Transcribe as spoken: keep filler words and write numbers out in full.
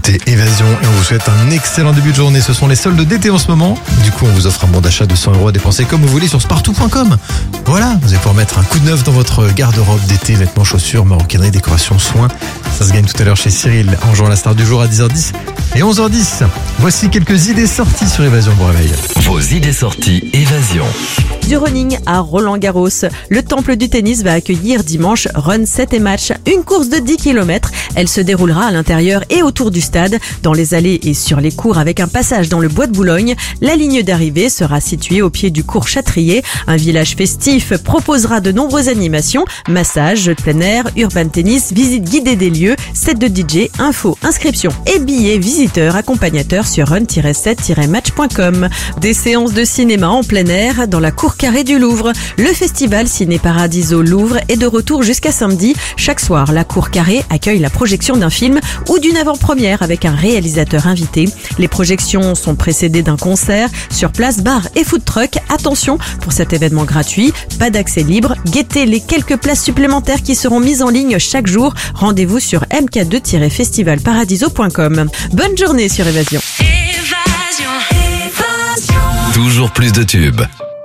écoutez Évasion et on vous souhaite un excellent début de journée. Ce sont les soldes d'été en ce moment. Du coup, on vous offre un bon d'achat de cent euros à dépenser comme vous voulez sur spartou point com. Voilà, vous allez pouvoir mettre un coup de neuf dans votre garde-robe d'été, vêtements, chaussures, maroquinerie, décoration, soins. Ça se gagne tout à l'heure chez Cyril en jouant la star du jour à dix heures dix et onze heures dix. Voici quelques idées sorties sur Évasion. Bon réveil. Vos idées sorties Évasion. Du running à Roland-Garros. Le temple du tennis va accueillir dimanche Run sept et Match, une course de dix kilomètres. Elle se déroulera à l'intérieur et autour du stade, dans les allées et sur les cours avec un passage dans le bois de Boulogne. La ligne d'arrivée sera située au pied du cours Châtrier. Un village festif proposera de nombreuses animations, massages, jeux de plein air, urban tennis, visite guidée des lieux, set de D J, infos, inscriptions et billets visiteurs accompagnateurs sur run tiret sept tiret match point com. Des séances de cinéma en plein air dans la cour carrée du Louvre. Le festival Ciné Paradiso Louvre est de retour jusqu'à samedi. Chaque soir, la cour carrée accueille la projection d'un film ou d'une avant-première avec un réalisateur invité. Les projections sont précédées d'un concert. Sur place, bar et food truck. Attention, pour cet événement gratuit, pas d'accès libre. Guettez les quelques places supplémentaires qui seront mises en ligne chaque jour. Rendez-vous sur m k deux tiret festival paradiso point com. Bonne journée sur Évasion. Toujours plus de tubes.